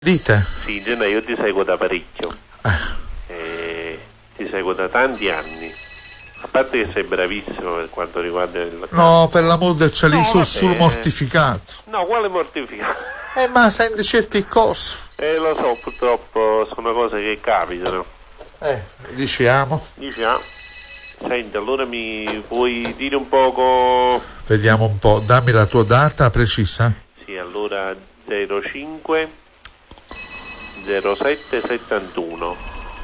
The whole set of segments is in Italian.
Dite? Sì, Gennaro, io ti seguo da parecchio. Ti seguo da tanti anni. A parte che sei bravissimo per quanto riguarda il... No, per l'amor del cielo, No, sul vabbè. mortificato. No, quale mortificato? Ma senti certe cose. Lo so, purtroppo sono cose che capitano. Diciamo. Senti, allora mi puoi dire un poco... Vediamo un po', dammi la tua data precisa. Sì, allora 05 07 71.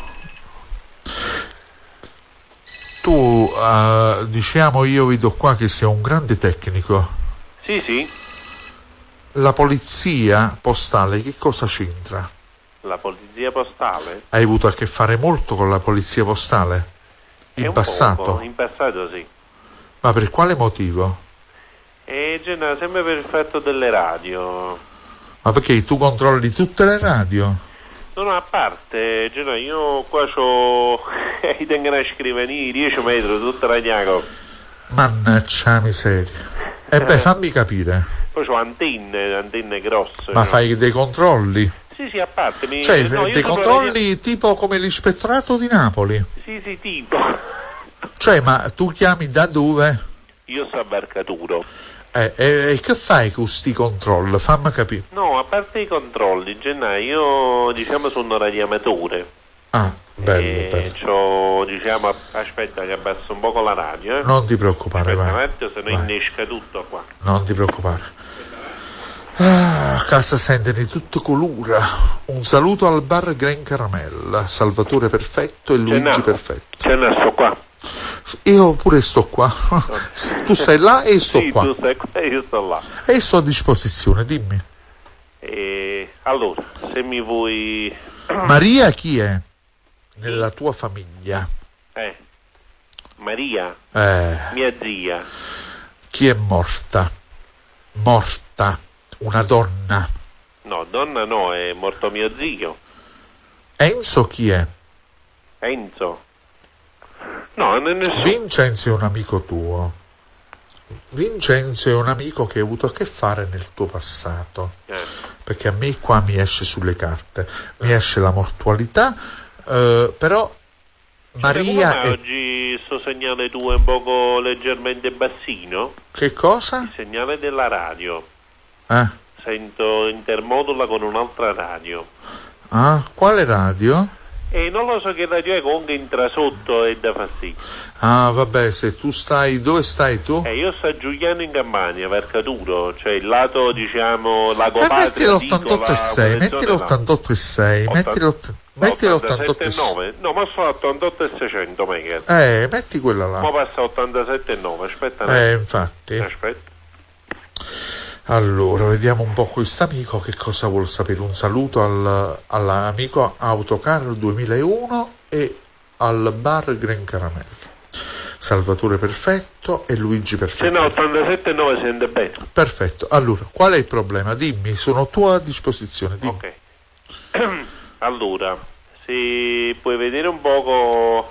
Tu, diciamo, io vedo qua che sei un grande tecnico. Sì. La polizia postale che cosa c'entra? La polizia postale? Hai avuto a che fare molto con la polizia postale? In passato? Poco. In passato sì. Ma per quale motivo? Gennaro, sempre per effetto delle radio. Ma perché tu controlli tutte le radio? No, a parte, Gennaro, io qua c'ho tengo una scrivania 10 metri, tutta radiaco. Mannaggia la miseria. Fammi capire. Poi c'ho antenne grosse. Ma fai dei controlli? Sì, a parte. Dei controlli tipo come l'ispettorato di Napoli? Sì, tipo. Ma tu chiami da dove? Io sto a Barcaturo. E che fai con questi controlli? Fammi capire. No, a parte i controlli, Gennaro, io sono radioamatore. Ah, bello. C'ho, aspetta che abbasso un poco la radio. Non ti preoccupare, aspetta, vai. Se no innesca tutto qua. Non ti preoccupare. A casa sente di tutto colura. Un saluto al bar Gran Caramella, Salvatore Perfetto e Luigi Perfetto. Gennaro, sto qua. Io pure sto qua. Tu stai là e sto qua. Tu stai qua e io sto là. E sto a disposizione, dimmi. Allora, se mi vuoi... Maria chi è? Nella tua famiglia? Maria? Mia zia. Chi è morta? Morta. Una donna. No, donna no, è morto mio zio. Enzo chi è? Enzo? No, non ne so. Vincenzo è un amico tuo. Vincenzo è un amico che hai avuto a che fare nel tuo passato. Perché a me qua mi esce sulle carte. Mi esce la mortualità, però Maria è... Oggi sto segnale tuo è un poco leggermente bassino. Che cosa? Il segnale della radio. Sento intermodula con un'altra radio. Quale radio? Non lo so che radio è, comunque entra sotto e dà fastidio. Vabbè, se tu stai... Dove stai tu? Io sto a Giuliano in Campania, Vercaturo, cioè il lato, Lago Patria. Metti l'88,6, metti l'88,6, metti l'88,6. No, ma sono 88,600 MHz. Metti quella là. Ma passa 87,9, aspetta. Infatti. Aspetta. Allora, vediamo un po' quest'amico che cosa vuol sapere. Un saluto all'amico Autocar 2001 e al bar Gran Caramella. Salvatore Perfetto e Luigi Perfetto. Se no, 87,9 sente bene. Perfetto. Allora, qual è il problema? Dimmi, sono a tua disposizione. Dimmi. Ok. Allora, se puoi vedere un poco...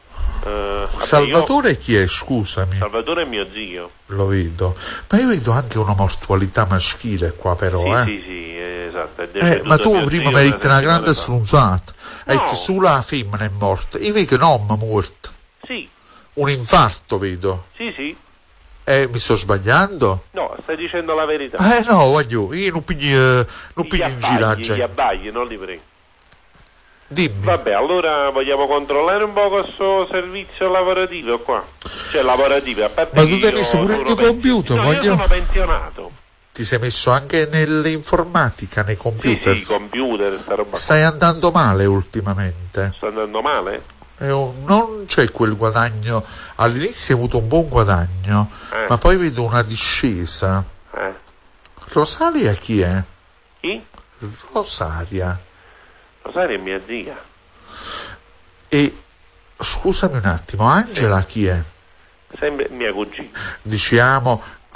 Salvatore chi è? Scusami. Salvatore è mio zio. Lo vedo. Ma io vedo anche una mortualità maschile qua però, Sì, esatto. Ma tu prima mi hai detto una grande stronzata. No. E che sulla femmina è morta. Io vedo che non è morta. Sì. Un infarto vedo. Sì. Mi sto sbagliando? No, stai dicendo la verità. No, voglio, io non piglio in giro la gente. Gli abbagli, non li prego. Dimmi. Vabbè, allora vogliamo controllare un po' questo servizio lavorativo qua. Cioè lavorativo, a parte ma tu ti hai messo pure il tuo computer? No, io sono pensionato. Ti sei messo anche nell'informatica, nei computer? Sì, computer, sta roba. Stai andando male ultimamente? Sto andando male? Non c'è quel guadagno. All'inizio hai avuto un buon guadagno, ma poi vedo una discesa. Rosaria chi è? Chi? Rosaria è mia zia. E scusami un attimo, Angela chi è? Sempre mia cugina. Diciamo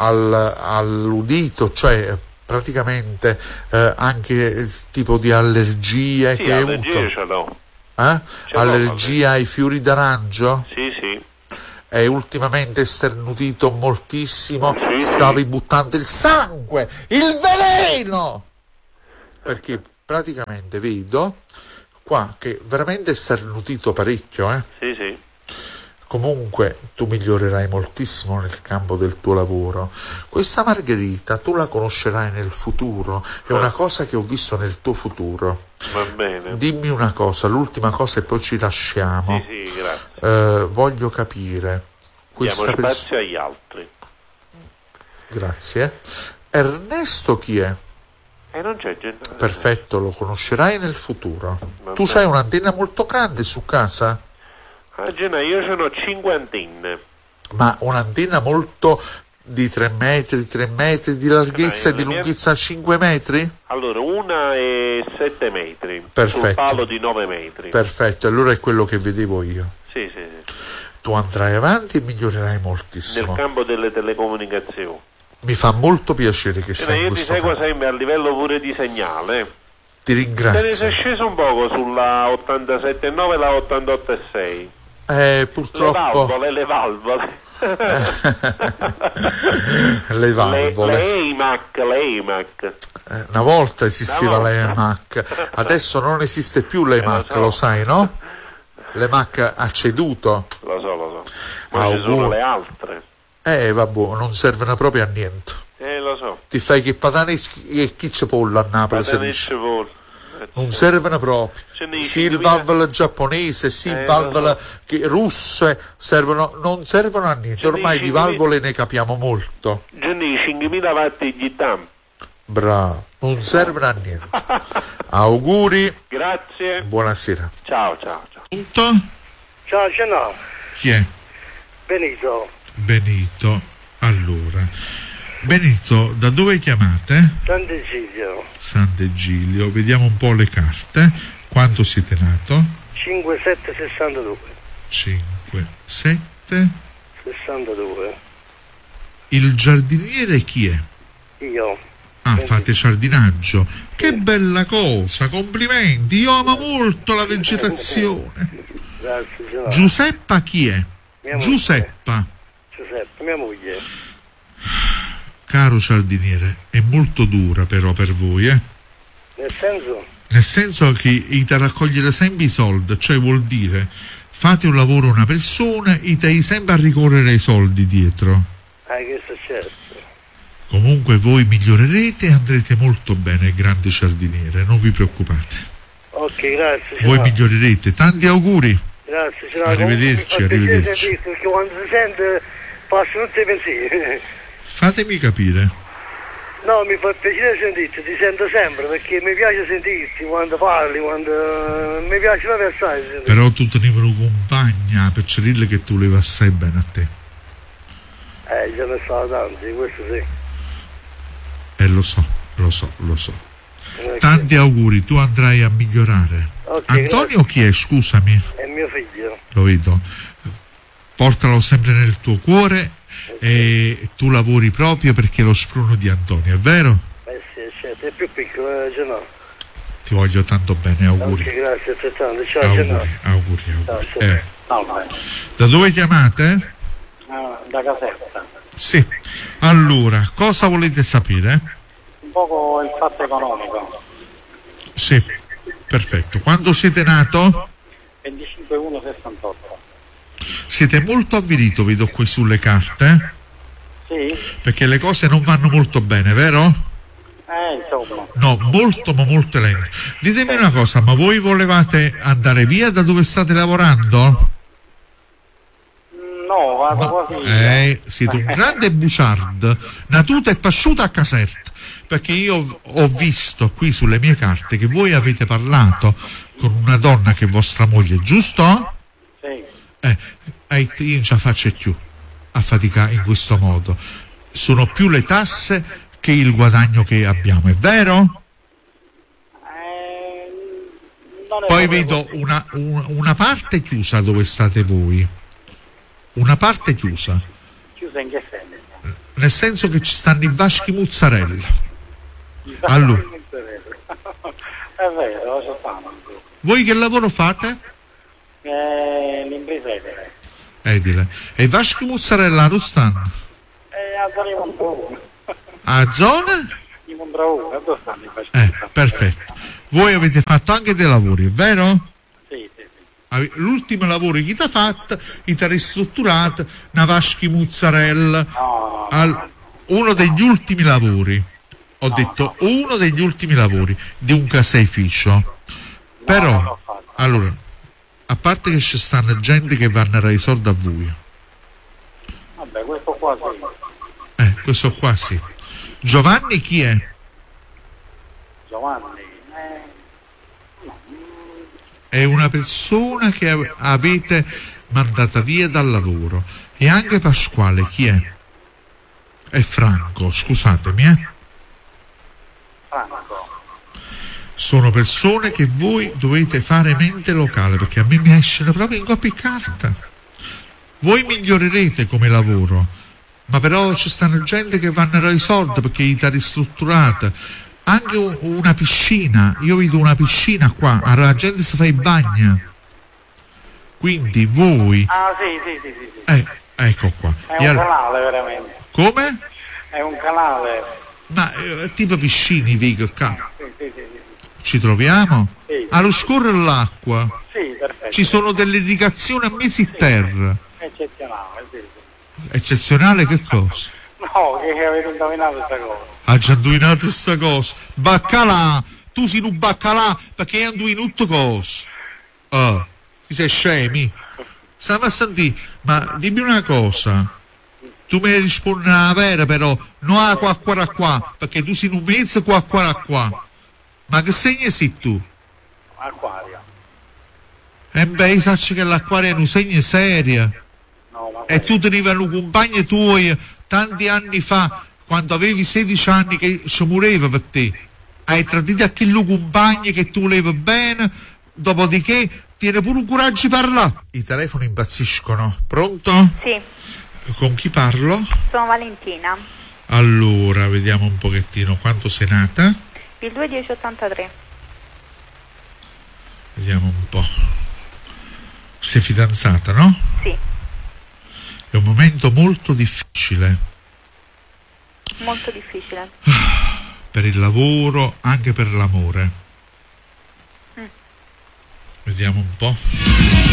all'udito, cioè praticamente anche il tipo di allergie che hai avuto. Allergie ce l'ho. Allergia ai fiori d'arancio? Sì. E ultimamente esternutito moltissimo, stavi buttando il sangue, il veleno! Perché praticamente vedo qua che veramente è starnutito parecchio, Sì. Comunque tu migliorerai moltissimo nel campo del tuo lavoro. Questa Margherita tu la conoscerai nel futuro, è una cosa che ho visto nel tuo futuro. Va bene. Dimmi una cosa, l'ultima cosa e poi ci lasciamo. Sì, grazie. Voglio capire questa Diamo spazio agli altri. Grazie. Ernesto chi è? Non c'è gente. Perfetto, lo conoscerai nel futuro. Va Tu bene. c'hai un'antenna molto grande su casa? A gennaio io sono 5 antenne. Ma un'antenna molto di 3 metri di larghezza e di la mia- lunghezza 5 metri? Allora, una è 7 metri. Perfetto. Sul palo di 9 metri. Perfetto, allora è quello che vedevo io. Sì. Tu andrai avanti e migliorerai Nel moltissimo. campo delle telecomunicazioni. Mi fa molto piacere che sei in Io ti questo seguo campo. sempre a livello pure di segnale. Ti Te ne sei ringrazio. sceso un poco sulla 87,9 e la 88,6. Purtroppo Le valvole. le valvole. Le EIMAC. Una volta esisteva Una volta. l'EMAC, adesso non esiste più l'EMAC, lo so. lo sai, no? L'EMAC ha ceduto. Lo so. Ma ci sono le altre. Vabbè, non servono proprio a niente. Lo so. Ti fai che patane e chi c'è pollo a Napoli se dice. Non servono proprio. Ce ne Sì, il 5.000. valvole giapponese, sì, il lo valvole russe, non servono a niente. Ce ne Ormai di 5.000. valvole ne capiamo molto. Gianni 5.000 watti di TAM. Bravo, non servono a niente. Auguri, Grazie. buonasera. Ciao. Punto? Ciao, no. Chi è? Benito, Benito. Allora, Benito, da dove chiamate? Sant'Egidio, Sant'Egidio. Vediamo un po' le carte. Quando siete nato? 5762. 5, 7. 62. Il giardiniere chi è? Io. Ah, fate giardinaggio. Che bella cosa, complimenti. Io amo molto la vegetazione. Grazie, Gennaro. Giuseppa chi è? Mia moglie. Giuseppa. Giuseppe, mia moglie. Caro giardiniere, è molto dura però per voi, Nel senso? Nel senso che ite raccogliere sempre i soldi, cioè vuol dire fate un lavoro a una persona e te sempre a ricorrere ai soldi dietro. Che è successo? Comunque voi migliorerete e andrete molto bene, grande giardiniere, non vi preoccupate. Ok, grazie. Voi Gennaro. migliorerete, tanti auguri. Grazie, Gennaro. Arrivederci, Comunque mi fa piacere arrivederci. sentirti, perché quando si sente passano tutti i pensieri. Fatemi capire. No, mi fa piacere sentirti, ti sento sempre, perché mi piace sentirti quando parli, quando mi piace proprio assai sentirti. Però tu tenevi una compagna per dire che tu levi assai bene a te. Ce ne sono tanti, questo sì. Lo so. Ok. Tanti auguri, tu andrai a migliorare. Ok, Antonio chi è? Scusami, È mio figlio. lo vedo. Portalo sempre nel tuo cuore e tu lavori proprio perché è lo spruno di Antonio, è vero? Sì, certo, è più piccolo, no. Ti voglio tanto bene, auguri. Ok, grazie altrettanto. Ciao, Gennaro. Auguri. Ciao. Da dove chiamate? Da Caserta. Sì. Allora, cosa volete sapere? Un poco il fatto economico. Sì, perfetto. Quando siete nato? 25-1-68. Siete molto avvilito, vedo qui sulle carte, Sì? perché le cose non vanno molto bene, vero? Insomma. No, molto ma molto lento. Ditemi una cosa, ma voi volevate andare via da dove state lavorando? No, vado quasi. Siete un grande buciard, natuto e pasciuto a Caserta, perché io ho visto qui sulle mie carte che voi avete parlato con una donna che è vostra moglie, giusto? Sì. E io non ce la faccio più a faticare in questo modo. Sono più le tasse che il guadagno che abbiamo, è vero? Non è Poi proprio vedo una parte chiusa dove state voi. Una parte chiusa. chiusa in che senso? Nel senso che ci stanno i vaschi mozzarella. Allora. È vero, lo fanno. Voi che lavoro fate? L'impresa è Edile. E i vaschi mozzarella non stanno? a zona di Mondraone. A zona? Di Mondraone, dove stanno i fascisti? Perfetto. Voi avete fatto anche dei lavori, è vero? Sì, sì, sì. L'ultimo lavoro che ti ha fatto, ti ha ristrutturato Navaschi Mozzarella. No. Uno degli ultimi lavori. Ho detto uno degli ultimi lavori di un caseificio. Però, non l'ho fatto. allora, a parte che ci stanno gente che vanno a dare i soldi a voi. Vabbè, questo qua sì. Questo qua sì. Giovanni chi è? Giovanni. È una persona che avete mandata via dal lavoro. E anche Pasquale chi è? È Franco, scusatemi, Franco. Sono persone che voi dovete fare mente locale, perché a me mi escono proprio in copia e carta. Voi migliorerete come lavoro, ma però ci stanno gente che vanno a dare i soldi perché gli sta ristrutturata. Anche una piscina, io vedo una piscina qua, la gente si fa i bagni. Quindi voi... Ah, sì. Ecco qua. È un canale, veramente. Come? È un canale. Ma tipo piscini, Vigo, qua. Sì. Ci troviamo? Sì. Allo scorrere l'acqua. Sì, perfetto. Ci sono delle irrigazioni a mesi terra. Eccezionale, sì. Eccezionale che cosa? No, che avete indovinato questa cosa. Ha già indovinato sta cosa. Baccalà, tu sei un baccalà perché hai indovinato cosa. Ti sei scemi? Stiamo a sentire, ma dimmi una cosa. Tu mi rispondi la vera però, non a qua, perché tu sei un mezzo qua. Ma che segno sei tu? Acquario. Beh, sai che l'acquario è un segno serio. No, ma E tu tenevano compagni tuoi tanti anni fa, quando avevi 16 anni, che ci moreva per te. Hai tradito a quel compagno che tu volevi bene, dopodiché tiene pure un coraggio di parlare. I telefoni impazziscono. Pronto? Sì, Con chi parlo? sono Valentina, Allora, vediamo un pochettino quanto sei nata. il 2/10/83. Vediamo un po'. Sei fidanzata, no? Sì, È un momento molto difficile molto difficile. per il lavoro, anche per l'amore. Vediamo un po'.